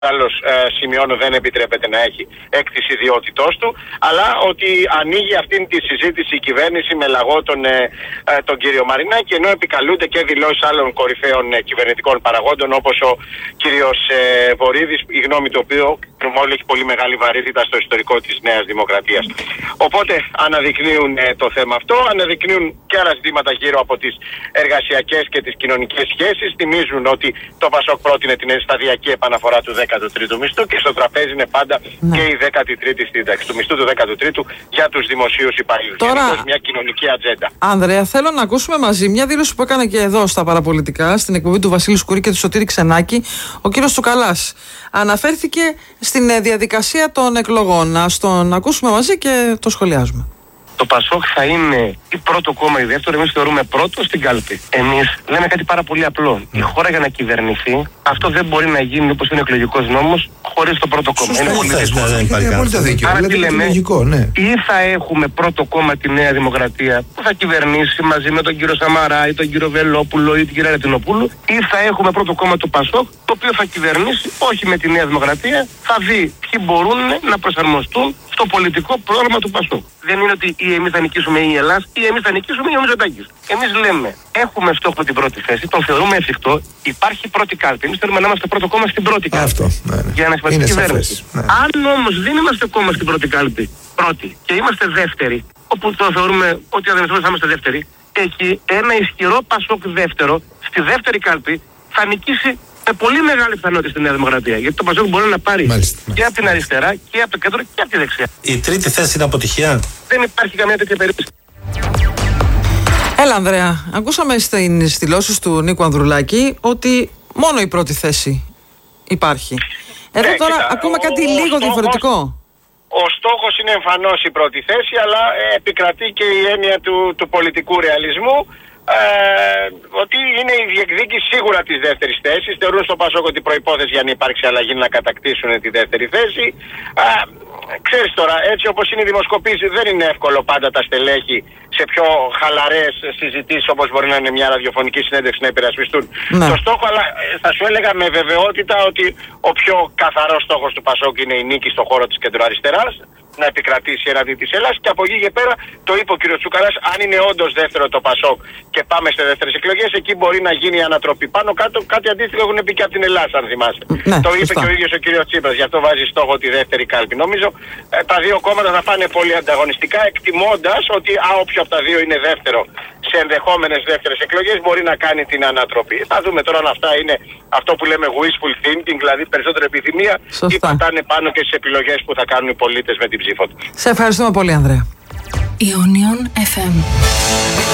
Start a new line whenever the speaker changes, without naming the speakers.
άλλος σημειώνω δεν επιτρέπεται να έχει έκτηση ιδιότητός του, αλλά ότι ανοίγει αυτήν τη συζήτηση η κυβέρνηση με λαγό τον κύριο Μαρινάκη, ενώ επικαλούνται και δηλώσεις άλλων κορυφαίων κυβερνητικών παραγόντων, όπως ο κύριος Βορίδης, η γνώμη του οποίου μόλις έχει πολύ μεγάλη βαρύτητα στο ιστορικό της Νέας Δημοκρατίας. Οπότε αναδεικνύουν το θέμα αυτό, αναδεικνύουν και άλλα ζητήματα γύρω από τις εργασιακές και τις κοινωνικές σχέσεις. Θυμίζουν ότι το ΠΑΣΟΚ πρότεινε την σταδιακή επαναφορά του 13ου μισθού και στο τραπέζι είναι πάντα και η 13η σύνταξη του μισθού του 13ου για τους δημοσίους υπαλλήλους.
Τώρα,
μια κοινωνική ατζέντα.
Ανδρέα, θέλω να ακούσουμε μαζί μια δήλωση που έκανε και εδώ στα παραπολιτικά, στην εκπομπή του Βασίλη Σκουρή και του Σωτήρη Ξενάκη, ο κύριος Τσουκαλάς. Αναφέρθηκε στην διαδικασία των εκλογών. Ας τον ακούσουμε μαζί και το σχολιάζουμε.
Το ΠΑΣΟΚ θα είναι ή πρώτο κόμμα ή δεύτερο, εμείς θεωρούμε πρώτο στην κάλπη. Εμείς λέμε κάτι πάρα πολύ απλό. Η χώρα για να κυβερνηθεί, αυτό δεν μπορεί να γίνει όπως είναι ο εκλογικός νόμος, χωρίς το πρώτο κόμμα.
Σωστά,
είναι πολιτισμός.
είναι απόλυτα δίκιο.
Άρα τι λέμε,
λογικό, ναι.
ή θα έχουμε πρώτο κόμμα τη Νέα Δημοκρατία που θα κυβερνήσει μαζί με τον κύριο Σαμαρά ή τον κύριο Βελόπουλο ή την κυρία Ρετινοπούλου, ή θα έχουμε πρώτο κόμμα του ΠΑΣΟΚ, το οποίο θα κυβερνήσει όχι με τη Νέα Δημοκρατία, θα δει ποιοι μπορούν να προσαρμοστούν στο πολιτικό πρόγραμμα του ΠΑΣΟΚ. Δεν είναι ότι ή εμείς θα νικήσουμε ή η Ελλάδα ή εμείς θα νικήσουμε ή ο Μητσοτάκης. Εμείς λέμε, έχουμε στόχο την πρώτη θέση, τον θεωρούμε εφικτό, υπάρχει πρώτη κάλπη. Εμείς θέλουμε να είμαστε πρώτο κόμμα στην πρώτη κάλπη.
Αυτό, ναι.
Για να υπάρχει κυβέρνηση.
Ναι.
Αν όμως δεν είμαστε κόμμα στην πρώτη κάλπη, πρώτη, και είμαστε δεύτεροι, όπου το θεωρούμε ότι ο Δημοσιογράφος θα είμαστε δεύτεροι, εκεί ένα ισχυρό ΠΑΣΟΚ δεύτερο, στη δεύτερη κάλπη, θα νικήσει με πολύ μεγάλη πιθανότητα στη Νέα Δημοκρατία. Γιατί το ΠΑΣΟΚ μπορεί να πάρει και από την αριστερά και από το κέντρο και από τη δεξιά.
Η τρίτη θέση είναι αποτυχία.
Δεν υπάρχει καμία τέτοια περίπτωση.
Έλα, Ανδρέα, ακούσαμε στις δηλώσεις του Νίκου Ανδρουλάκη ότι μόνο η πρώτη θέση υπάρχει. Εδώ τώρα ακούμε κάτι λίγο διαφορετικό.
Ο στόχος είναι εμφανώς η πρώτη θέση, αλλά επικρατεί και η έννοια του πολιτικού ρεαλισμού, ότι είναι η διεκδίκηση σίγουρα της δεύτερης θέσης. Θεωρούν στο ΠΑΣΟΚ ότι η προϋπόθεση για να υπάρξει αλλαγή είναι να κατακτήσουν τη δεύτερη θέση. Ξέρεις τώρα, έτσι όπως είναι οι δημοσκοπήσεις, δεν είναι εύκολο πάντα τα στελέχη σε πιο χαλαρές συζητήσεις όπως μπορεί να είναι μια ραδιοφωνική συνέντευξη να υπερασπιστούν το στόχο, αλλά θα σου έλεγα με βεβαιότητα ότι ο πιο καθαρός στόχος του ΠΑΣΟΚ είναι η νίκη στον χώρο της κεντροαριστεράς, να επικρατήσει έναντι της Ελλάδας, και από εκεί και πέρα το είπε ο κ. Τσουκαλάς, αν είναι όντως δεύτερο το ΠΑΣΟΚ και πάμε σε δεύτερες εκλογές, εκεί μπορεί να γίνει η ανατροπή. Πάνω κάτω κάτι αντίστοιχο έχουν πει και από την Ελλάδα, αν θυμάσαι.
Ναι,
το είπε και ο ίδιος ο κ. Τσίπρας, γι' αυτό βάζει στόχο τη δεύτερη κάλπη. Νομίζω τα δύο κόμματα θα πάνε πολύ ανταγωνιστικά, εκτιμώντας ότι όποιο από τα δύο είναι δεύτερο σε ενδεχόμενες δεύτερες εκλογές μπορεί να κάνει την ανατροπή. Θα δούμε τώρα αν αυτά είναι αυτό που λέμε wishful thinking, δηλαδή περισσότερο επιθυμία, ή πατάνε πάνω και στις επιλογές που θα κάνουν οι πολίτες με την ψήφο τους.
Σε ευχαριστούμε πολύ, Ανδρέα.
Ionion FM.